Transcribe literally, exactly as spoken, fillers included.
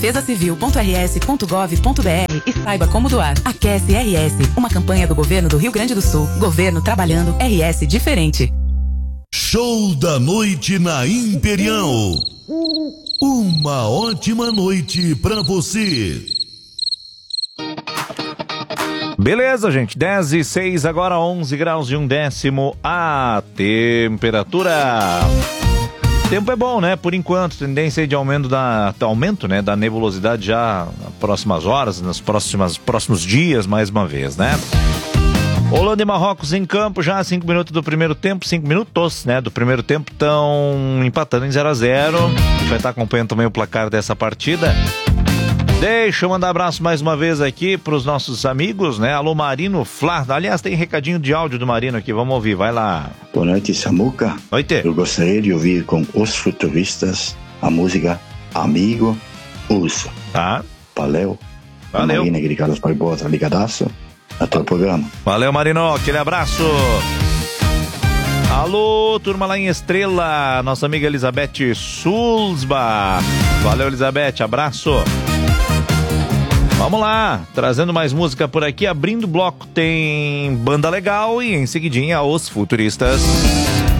defesa civil ponto r s ponto gov ponto b r e saiba como doar. Aquece R S, uma campanha do governo do Rio Grande do Sul. Governo trabalhando, R S diferente. Show da noite na Imperial. Uma ótima noite pra você. Beleza, gente, dez e seis, agora onze graus e um décimo a temperatura. Tempo é bom, né? Por enquanto, tendência de aumento da aumento, né, da nebulosidade já nas próximas horas, nos próximos, próximos dias, mais uma vez, né? Holanda e Marrocos em campo, já cinco minutos do primeiro tempo, cinco minutos, né, do primeiro tempo, estão empatando em zero a zero. A gente vai estar acompanhando também o placar dessa partida. Deixa eu mandar abraço mais uma vez aqui para os nossos amigos, né? Alô, Marino Flá. Aliás, tem recadinho de áudio do Marino aqui, vamos ouvir, vai lá. Boa noite, Samuca. Noite. Eu gostaria de ouvir com os futuristas a música Amigo Urso. Tá. Valeu. Valeu. Marina aqui de Carlos Barbosa, ligadaço. Até o programa. Valeu, Marino, aquele abraço. Alô, turma lá em Estrela, nossa amiga Elizabeth Sulzba. Valeu, Elizabeth, abraço. Vamos lá, trazendo mais música por aqui, abrindo o bloco tem Banda Legal e em seguidinha Os Futuristas.